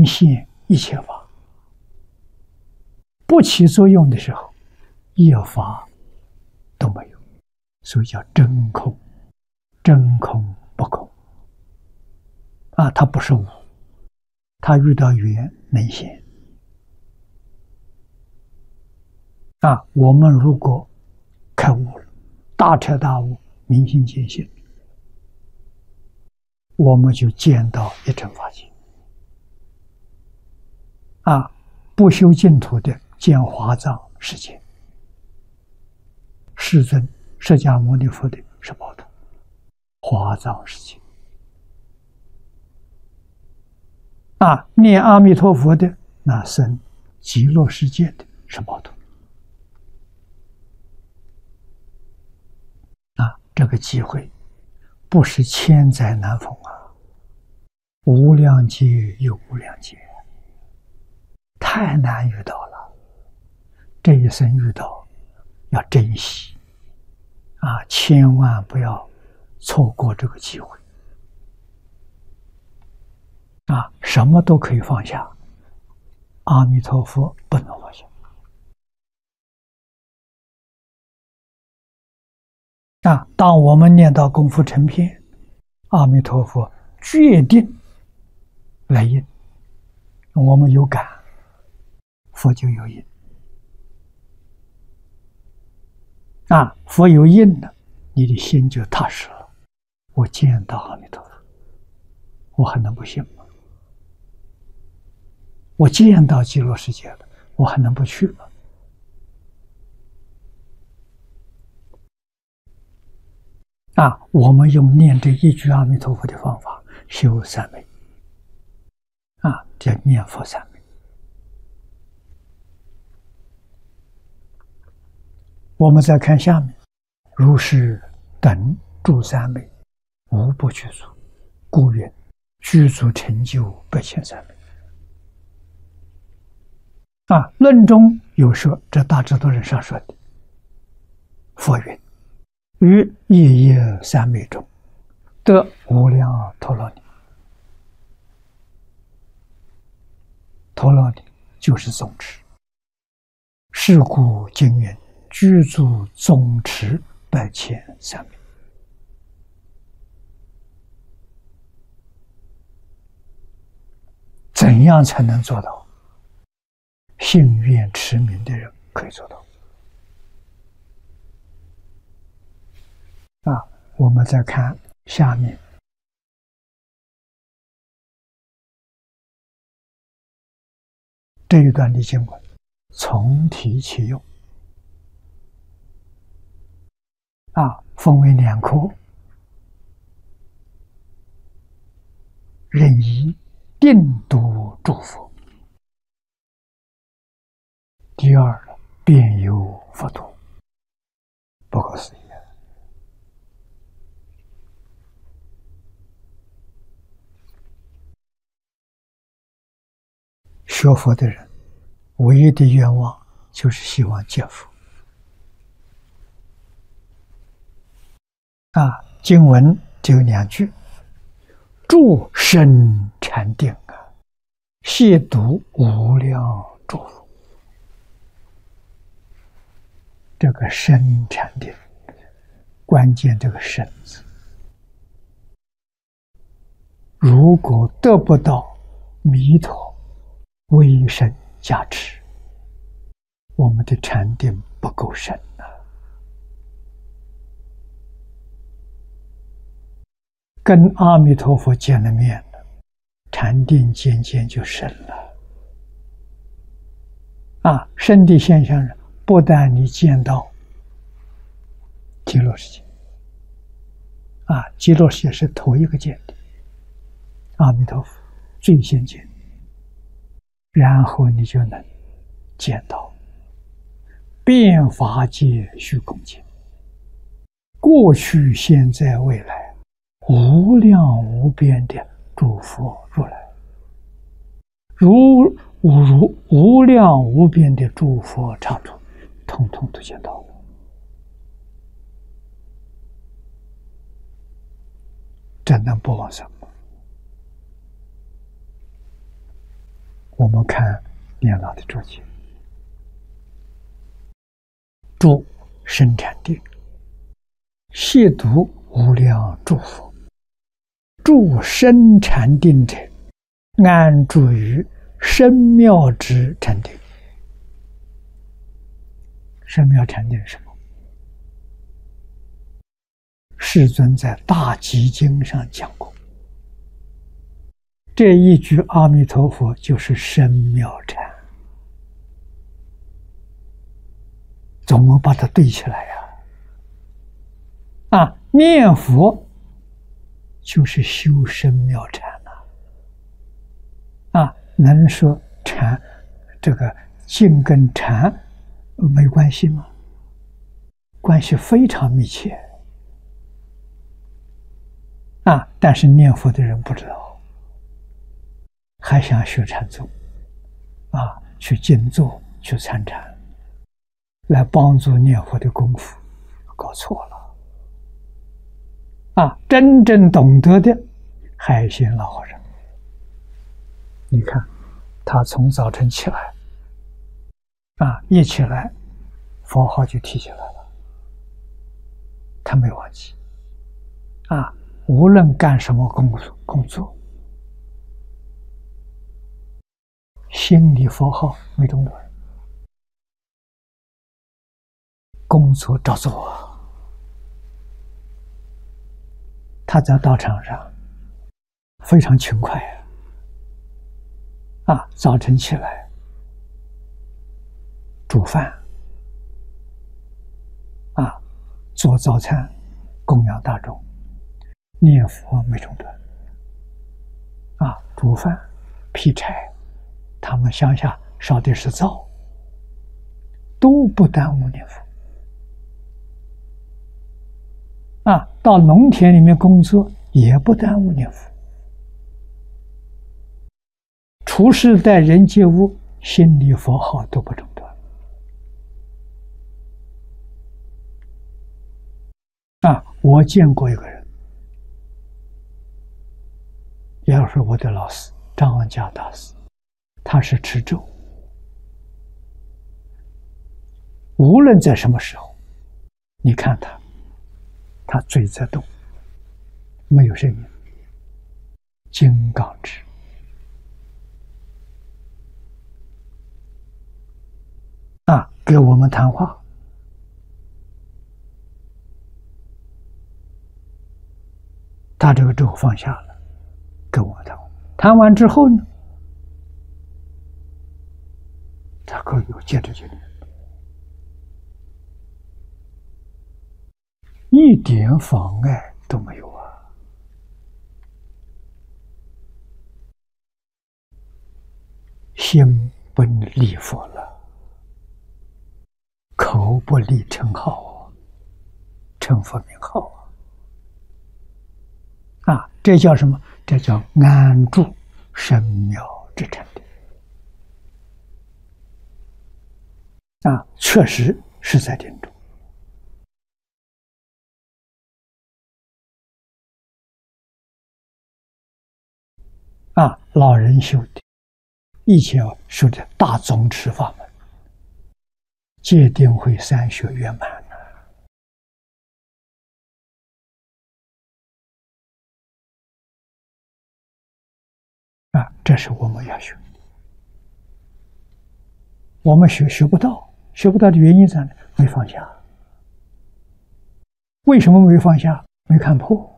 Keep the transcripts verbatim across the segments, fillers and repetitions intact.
现一切法，不起作用的时候，一法都没有，所以叫真空。真空不空啊，它不是无，它遇到缘能现啊。我们如果开悟了，大彻大悟，明心见性，我们就见到一真法界啊。不修净土的见华藏世界，世尊释迦牟尼佛的是宝土华藏世界啊。念阿弥陀佛的那生极乐世界的是宝土啊。这个机会不是千载难逢啊，无量劫又无量劫，太难遇到了。这一生遇到要珍惜啊，千万不要错过这个机会啊！什么都可以放下，阿弥陀佛不能放下啊！当我们念到功夫成片，阿弥陀佛决定来应，我们有感，佛就有应啊！佛有应了，你的心就踏实了。我见到阿弥陀佛，我还能不信吗？我见到极乐世界了，我还能不去吗？啊，我们用念这一句阿弥陀佛的方法修三昧啊，叫念佛三昧。我们再看下面，如是等诸三昧，无不具足，故云具足成就百千三昧。啊，论中有说，这大智度论上说的，佛云于夜夜三昧中得无量陀罗尼。陀罗尼就是宗持，是故经云具足宗持百千三昧。怎样才能做到？信愿持名的人可以做到。啊，我们再看下面这一段的经文，从题其用啊，分为两科：任一定度诸佛，第二遍游佛土。不可思议！学佛的人唯一的愿望就是希望见佛啊。经文只有两句：住深禅定啊，细读无量诸佛。这个深禅定，关键这个深字，如果得不到弥陀威神加持，我们的禅定不够深啊。跟阿弥陀佛见了面了，禅定渐渐就深了啊。深的现象是，不但你见到极乐世界啊，极乐世界是头一个见的，阿弥陀佛最先见，然后你就能见到遍法界虚空界，过去现在未来无量无边的诸佛如来，如如无量无边的诸佛刹土，统统都见到了。这能不往生吗？ 我们看念老的注解：诸生禅定，细读无量诸佛，诸生禅定者，安住于深妙之禅定。深妙禅定是什么？世尊在《大集经》上讲过，这一句阿弥陀佛就是深妙禅。怎么把它对起来呀？啊，念佛就是修深妙禅呐。啊，能说禅这个静跟禅没关系吗？关系非常密切。啊，但是念佛的人不知道，还想学禅宗，啊，去静坐，去参禅，来帮助念佛的功夫，搞错了。啊，真正懂得的海鲜老和尚，你看他从早晨起来，啊，一起来佛号就提起来了，他没忘记。啊，无论干什么工作工作，心里佛号没中断，工作照做。他在道场上非常勤快啊！啊，早晨起来煮饭，啊，做早餐供养大众，念佛没中断。啊，煮饭劈柴，他们乡下烧的是灶，都不耽误念佛。啊，到农田里面工作也不耽误念佛。处事待人接物，心里佛号都不中断。啊，我见过一个人，也是我的老师张王家大师，他是持咒，无论在什么时候，你看他。他嘴在动，没有声音，金刚智。啊，给我们谈话，他这个咒放下了，跟我们谈话。谈完之后呢，他可以有接着去念。一点妨碍都没有啊！心不立佛了，口不立称号，称佛名号啊！啊，这叫什么？这叫安住深妙之禅定啊！确实是在定中。啊，老人修的，以前修的大宗持法门，戒定慧三学圆满了。啊，这是我们要学的。我们学学不到，学不到的原因在哪？没放下。为什么没放下？没看破。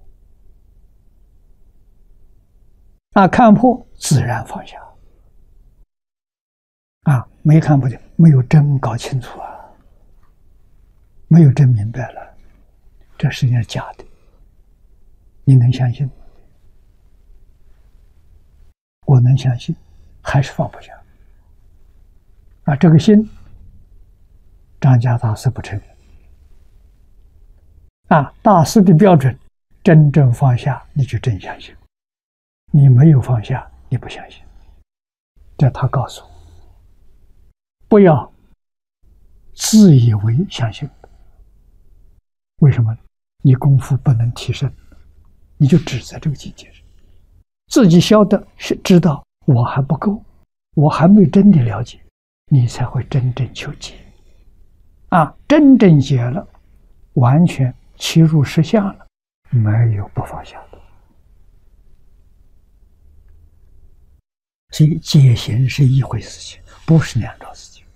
啊，看破自然放下。啊，没看破的，没有真搞清楚啊，没有真明白了，这实际上是假的，你能相信？我能相信，还是放不下。啊，这个心，张家大师不承认。啊，大师的标准，真正放下，你就真相信。你没有放下，你不相信。这他告诉我，不要自以为相信。为什么？你功夫不能提升，你就只在这个境界上，自己晓得是知道我还不够， 我还没真的了解，你才会真正求解。啊，真正解了，完全切入实相了，没有不放下的。所以解行是一回事情，不是两桩事情。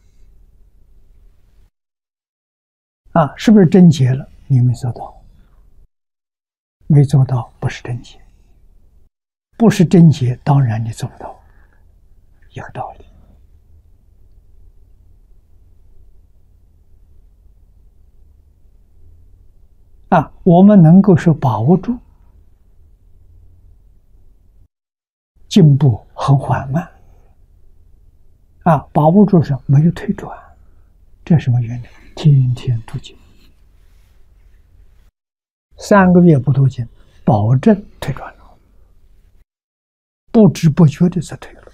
啊，是不是真解了？你没做到，没做到不是真解，不是真解，当然你做不到，一个道理。啊，我们能够是把握住，进步很缓慢。啊，把握住是没有退转，这是什么原理？天天读经，三个月不读经，保证退转了，不知不觉的就退了。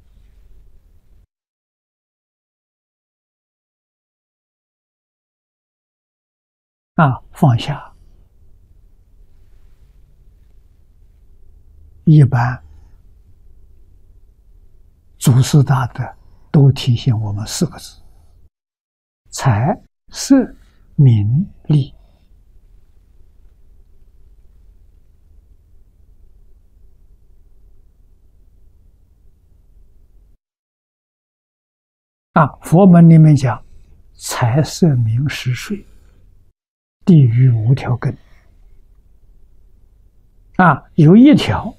啊，放下，一般祖师大德都提醒我们四个字：财、色、名、利。啊，佛门里面讲，财、色、名、食、睡，地狱无条根。啊，有一条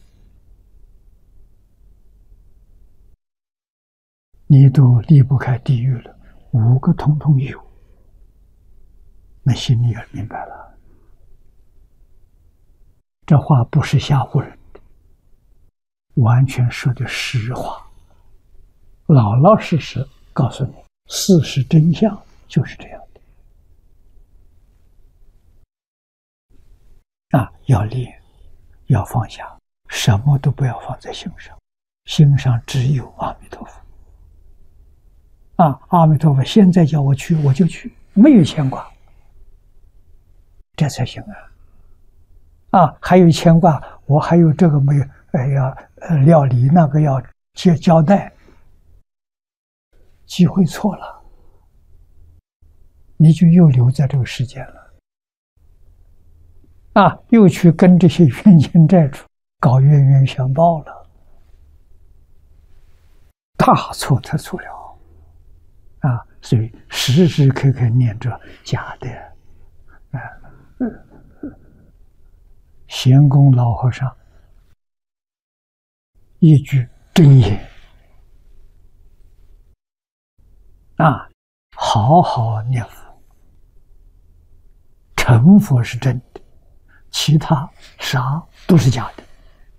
你都离不开地狱了，五个统统有，那心里也明白了。这话不是吓唬人的，完全说的实话，老老实实告诉你，事实真相就是这样的。啊，要练，要放下，什么都不要放在心上，心上只有阿弥陀佛。啊，阿弥陀佛，现在叫我去，我就去，没有牵挂，这才行啊！啊，还有牵挂，我还有这个没有，哎呀，呃，料理那个要交交代，机会错了，你就又留在这个世间了。啊，又去跟这些冤亲债主搞冤冤相报了，大错特错了。啊，所以时时刻刻念着假的，啊，贤公老和尚一句真言，啊，好好念佛，成佛是真的，其他啥都是假的。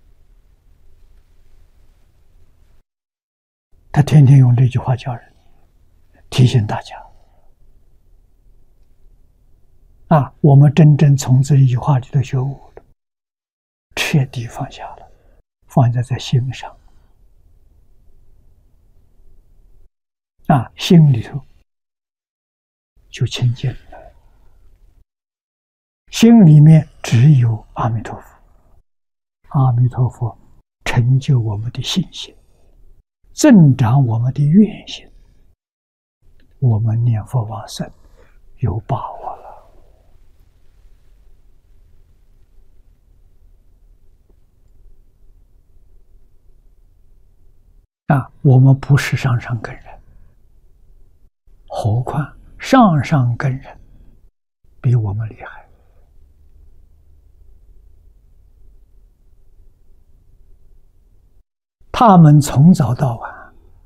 他天天用这句话叫人。提醒大家啊，我们真正从这一句话里头觉悟了，彻底放下了，放在在心上啊，心里头就清净了，心里面只有阿弥陀佛，阿弥陀佛成就我们的信心，增长我们的愿心。我们念佛往生有把握了。啊，我们不是上上根人，何况上上根人比我们厉害。他们从早到晚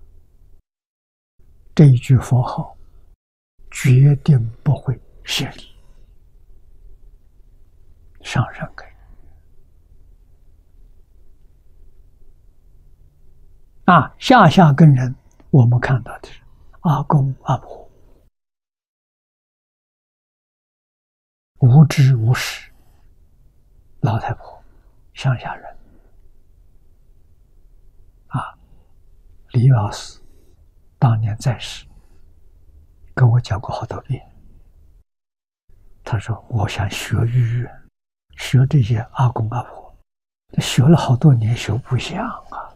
这一句佛号决定不会舍离，上上根啊，下下根人，我们看到的是阿公阿婆，无知无识，老太婆，乡下人啊，李老师当年在世，跟我讲过好多遍。他说：“我想学语言，学这些阿公阿婆，学了好多年，学不像啊。”